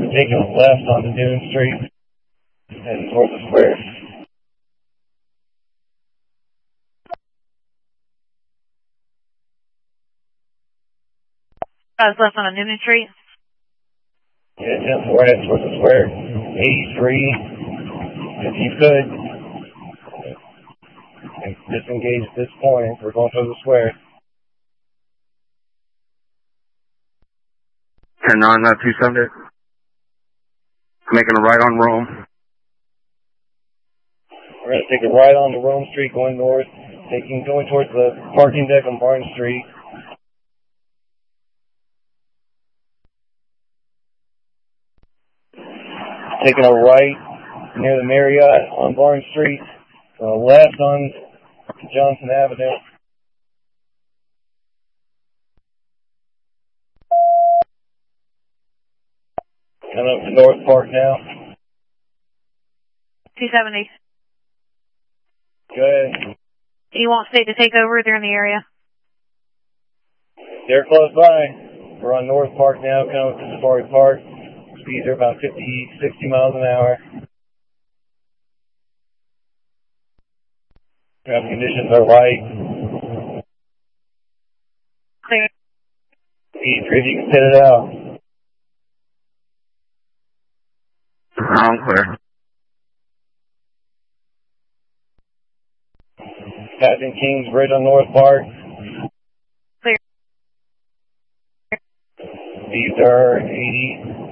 taking a left onto Dune Street, heading towards the square. Left on Newman Street? Yeah, we're heading towards the square. 83, if you could. Disengage at this point. We're going towards the square. 10-9, 270. Making a right on Rome. We're going to take a right onto Rome Street going north, going towards the parking deck on Barnes Street. Taking a right near the Marriott on Barnes Street, left on Johnson Avenue. Coming up to North Park now. 270. Good. You want state to take over? They're in the area. They're close by. We're on North Park now, coming up to Safari Park. Speeds are about 50, 60 miles an hour. Traffic conditions are light. Clear. If you can set it out. I'm clear. Passing Kings Bridge on North Park. Clear. Speeds are 80.